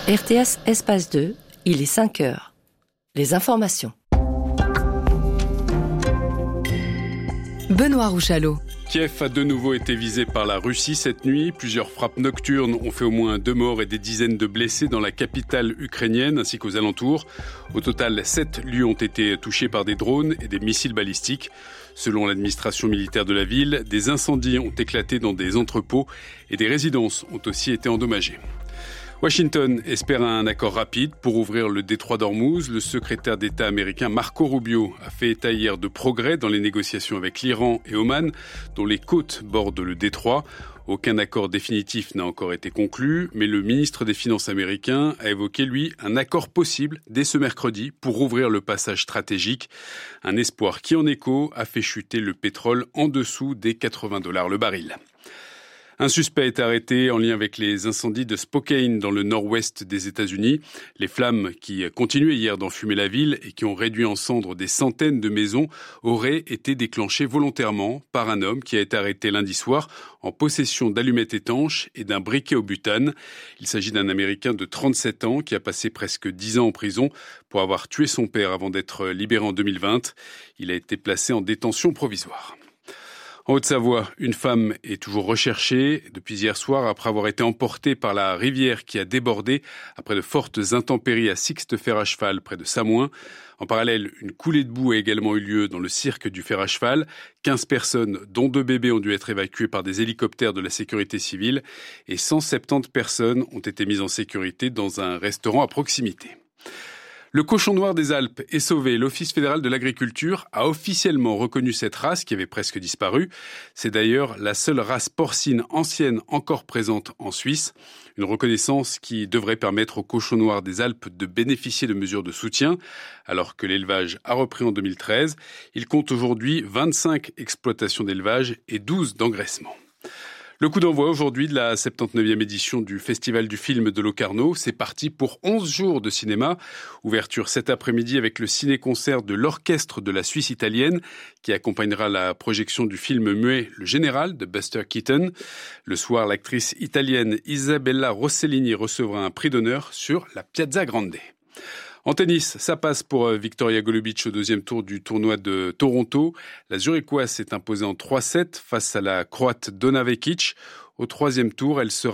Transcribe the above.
RTS Espace 2, il est 5 heures. Les informations. Benoît Rouchalot. Kiev a de nouveau été visé par la Russie cette nuit. Plusieurs frappes nocturnes ont fait au moins 2 morts et des dizaines de blessés dans la capitale ukrainienne ainsi qu'aux alentours. Au total, 7 lieux ont été touchés par des drones et des missiles balistiques. Selon l'administration militaire de la ville, des incendies ont éclaté dans des entrepôts et des résidences ont aussi été endommagées. Washington espère un accord rapide pour ouvrir le détroit d'Ormuz. Le secrétaire d'État américain Marco Rubio a fait état hier de progrès dans les négociations avec l'Iran et Oman, dont les côtes bordent le détroit. Aucun accord définitif n'a encore été conclu, mais le ministre des Finances américain a évoqué, lui, un accord possible dès ce mercredi pour ouvrir le passage stratégique. Un espoir qui, en écho, a fait chuter le pétrole en dessous des $80 le baril. Un suspect est arrêté en lien avec les incendies de Spokane dans le nord-ouest des États-Unis. Les flammes qui continuaient hier d'enfumer la ville et qui ont réduit en cendres des centaines de maisons auraient été déclenchées volontairement par un homme qui a été arrêté lundi soir en possession d'allumettes étanches et d'un briquet au butane. Il s'agit d'un Américain de 37 ans qui a passé presque 10 ans en prison pour avoir tué son père avant d'être libéré en 2020. Il a été placé en détention provisoire. En Haute-Savoie, une femme est toujours recherchée depuis hier soir après avoir été emportée par la rivière qui a débordé après de fortes intempéries à Sixte-Fer-à-Cheval près de Samoin. En parallèle, une coulée de boue a également eu lieu dans le cirque du fer à cheval. 15 personnes, dont 2 bébés, ont dû être évacuées par des hélicoptères de la sécurité civile et 170 personnes ont été mises en sécurité dans un restaurant à proximité. Le cochon noir des Alpes est sauvé. L'Office fédéral de l'agriculture a officiellement reconnu cette race qui avait presque disparu. C'est d'ailleurs la seule race porcine ancienne encore présente en Suisse. Une reconnaissance qui devrait permettre au cochon noir des Alpes de bénéficier de mesures de soutien. Alors que l'élevage a repris en 2013, il compte aujourd'hui 25 exploitations d'élevage et 12 d'engraissement. Le coup d'envoi aujourd'hui de la 79e édition du Festival du film de Locarno. C'est parti pour 11 jours de cinéma. Ouverture cet après-midi avec le ciné-concert de l'Orchestre de la Suisse italienne qui accompagnera la projection du film muet Le Général de Buster Keaton. Le soir, l'actrice italienne Isabella Rossellini recevra un prix d'honneur sur la Piazza Grande. En tennis, ça passe pour Victoria Golubic au deuxième tour du tournoi de Toronto. La Zurichoise s'est imposée en 3-7 face à la Croate Dona Vekic. Au troisième tour, elle sera